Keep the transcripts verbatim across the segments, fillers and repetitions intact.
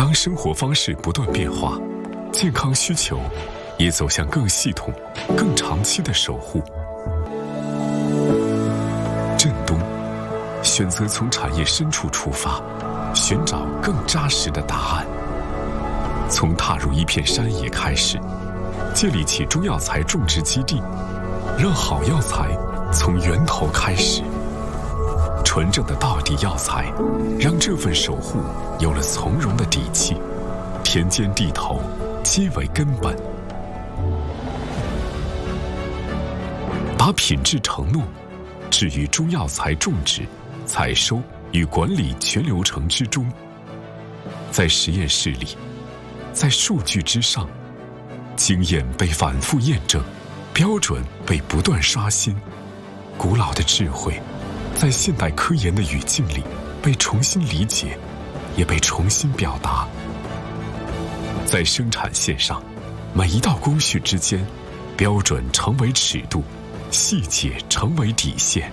当生活方式不断变化，健康需求也走向更系统、更长期的守护。振东选择从产业深处出发，寻找更扎实的答案。从踏入一片山野开始，建立起中药材种植基地，让好药材从源头开始。纯正的道地药材，让这份守护有了从容的底气。田间地头皆为根本，把品质承诺置于中药材种植、采收与管理全流程之中。在实验室里，在数据之上，经验被反复验证，标准被不断刷新，古老的智慧在现代科研的语境里被重新理解，也被重新表达。在生产线上，每一道工序之间，标准成为尺度，细节成为底线。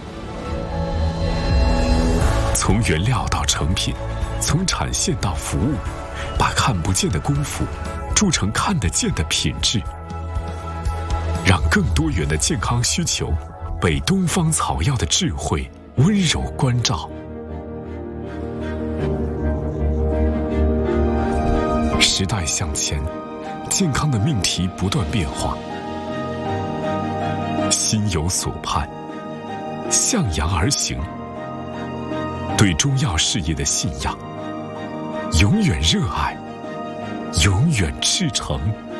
从原料到成品，从产线到服务，把看不见的功夫铸成看得见的品质，让更多元的健康需求被东方草药的智慧温柔关照。时代向前，健康的命题不断变化，心有所盼，向阳而行。对中药事业的信仰，永远热爱，永远赤诚。